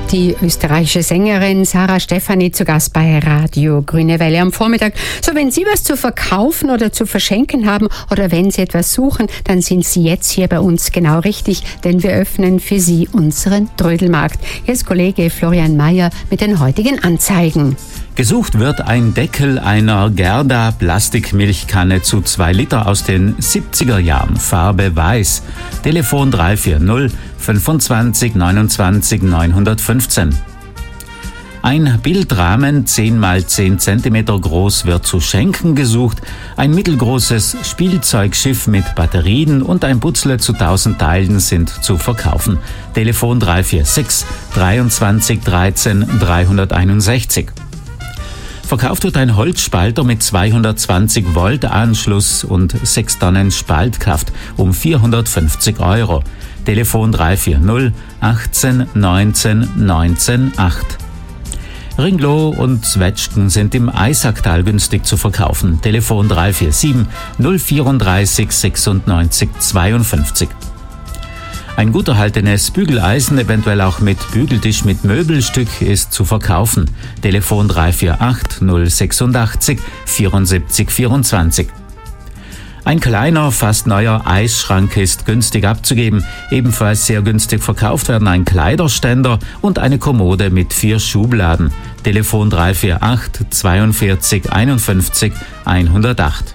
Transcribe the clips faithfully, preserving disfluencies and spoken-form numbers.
Die österreichische Sängerin Sarah Stefani zu Gast bei Radio Grüne Welle am Vormittag. So, wenn Sie was zu verkaufen oder zu verschenken haben oder wenn Sie etwas suchen, dann sind Sie jetzt hier bei uns genau richtig, denn wir öffnen für Sie unseren Trödelmarkt. Hier ist Kollege Florian Mayer mit den heutigen Anzeigen. Gesucht wird ein Deckel einer Gerda Plastikmilchkanne zu zwei Liter aus den siebziger Jahren, Farbe weiß. Telefon drei vier null fünfundzwanzig neunundzwanzig neunhundertfünfzehn. Ein Bildrahmen zehn mal zehn Zentimeter groß wird zu schenken gesucht, ein mittelgroßes Spielzeugschiff mit Batterien und ein Putzle zu tausend Teilen sind zu verkaufen. Telefon drei vier sechs dreiundzwanzig dreizehn dreihunderteinundsechzig. Verkauft wird ein Holzspalter mit zweihundertzwanzig Volt Anschluss und sechs Tonnen Spaltkraft um vierhundertfünfzig Euro. Telefon drei vier null achtzehn neunzehn neunzehn acht. Ringloh und Zwetschgen sind im Eisacktal günstig zu verkaufen. Telefon drei vier sieben null vierunddreißig sechsundneunzig zweiundfünfzig. Ein gut erhaltenes Bügeleisen, eventuell auch mit Bügeltisch mit Möbelstück, ist zu verkaufen. Telefon drei vier acht null sechsundachtzig vierundsiebzig vierundzwanzig. Ein kleiner, fast neuer Eisschrank ist günstig abzugeben. Ebenfalls sehr günstig verkauft werden ein Kleiderständer und eine Kommode mit vier Schubladen. Telefon drei vier acht zweiundvierzig einundfünfzig hundertacht.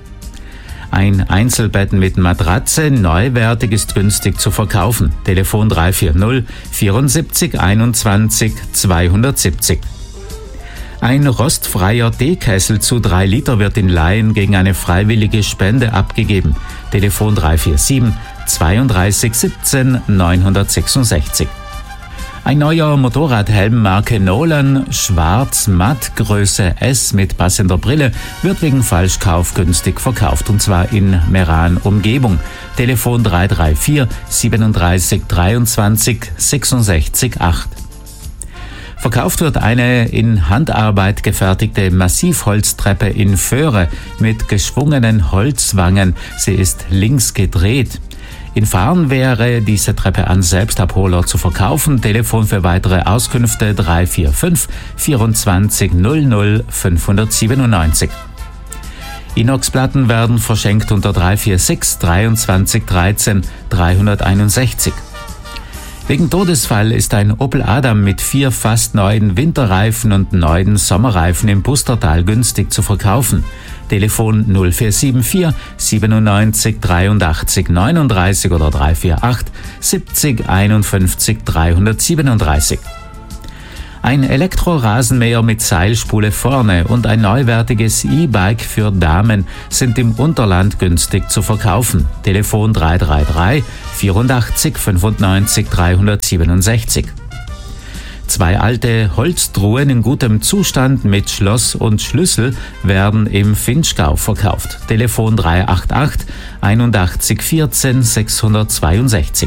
Ein Einzelbett mit Matratze, neuwertig, ist günstig zu verkaufen. Telefon drei vier null vierundsiebzig einundzwanzig zweihundertsiebzig. Ein rostfreier Teekessel zu drei Liter wird in Laien gegen eine freiwillige Spende abgegeben. Telefon drei vier sieben zweiunddreißig siebzehn neunhundertsechsundsechzig. Ein neuer Motorradhelm Marke Nolan, schwarz matt, Größe S mit passender Brille, wird wegen Falschkauf günstig verkauft, und zwar in Meran-Umgebung. Telefon drei drei vier siebenunddreißig dreiundzwanzig sechsundsechzig acht. Verkauft wird eine in Handarbeit gefertigte Massivholztreppe in Föhre mit geschwungenen Holzwangen. Sie ist links gedreht. In Fahren wäre diese Treppe an Selbstabholer zu verkaufen. Telefon für weitere Auskünfte drei vier fünf vierundzwanzig null null fünfhundertsiebenundneunzig. Inoxplatten werden verschenkt unter drei vier sechs dreiundzwanzig dreizehn dreihunderteinundsechzig. Wegen Todesfall ist ein Opel Adam mit vier fast neuen Winterreifen und neuen Sommerreifen im Pustertal günstig zu verkaufen. Telefon null vier sieben vier siebenundneunzig dreiundachtzig neununddreißig oder drei vier acht siebzig einundfünfzig dreihundertsiebenunddreißig. Ein Elektrorasenmäher mit Seilspule vorne und ein neuwertiges E-Bike für Damen sind im Unterland günstig zu verkaufen. Telefon drei drei drei vierundachtzig fünfundneunzig dreihundertsiebenundsechzig. Zwei alte Holztruhen in gutem Zustand mit Schloss und Schlüssel werden im Finchgau verkauft. Telefon drei acht acht einundachtzig vierzehn sechshundertzweiundsechzig.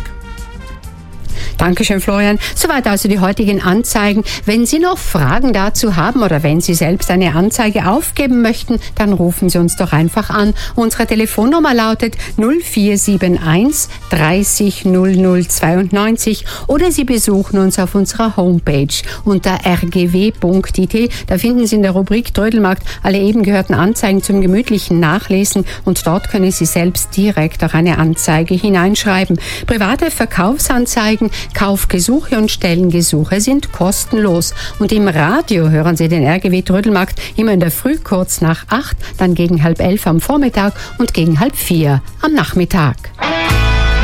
Dankeschön, Florian. Soweit also die heutigen Anzeigen. Wenn Sie noch Fragen dazu haben oder wenn Sie selbst eine Anzeige aufgeben möchten, dann rufen Sie uns doch einfach an. Unsere Telefonnummer lautet null vier sieben eins dreißig null null zweiundneunzig oder Sie besuchen uns auf unserer Homepage unter r g w punkt i t. Da finden Sie in der Rubrik Trödelmarkt alle eben gehörten Anzeigen zum gemütlichen Nachlesen und dort können Sie selbst direkt auch eine Anzeige hineinschreiben. Private Verkaufsanzeigen, Kaufgesuche und Stellengesuche sind kostenlos. Und im Radio hören Sie den R G W Trödelmarkt immer in der Früh kurz nach acht, dann gegen halb elf am Vormittag und gegen halb vier am Nachmittag.